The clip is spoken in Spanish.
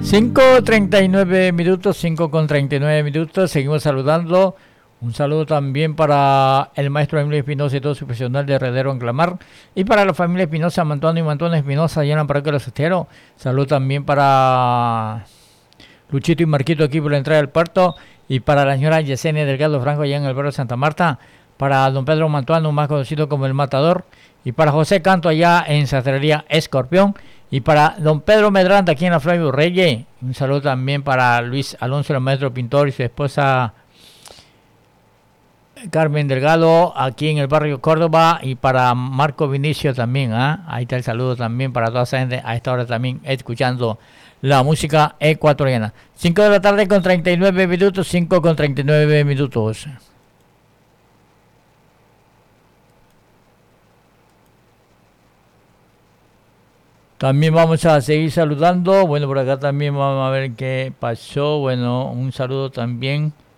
5:39 minutos, 5:39 minutos. Seguimos saludando. Un saludo también para el maestro Emilio Espinosa y todo su personal de Herredero en Clamar. Y para la familia Espinosa, Mantuano y Mantuano Espinosa, allá en la parroquia de Los Esteros. Saludo también para Luchito y Marquito aquí por la entrada del puerto. Y para la señora Yesenia Delgado Franco, allá en el barrio de Santa Marta. Para don Pedro Mantuano, más conocido como el Matador. Y para José Canto, allá en Sastrería Escorpión. Y para don Pedro Medranda, aquí en la Flavio Reyes. Un saludo también para Luis Alonso, el maestro pintor, y su esposa Carmen Delgado, aquí en el barrio Córdoba. Y para Marco Vinicio también. Ahí está el saludo también para toda esa gente a esta hora también escuchando la música ecuatoriana. 5 de la tarde con 39 minutos, 5:39 minutos. También vamos a seguir saludando. Bueno, por acá también vamos a ver qué pasó. Bueno, un saludo también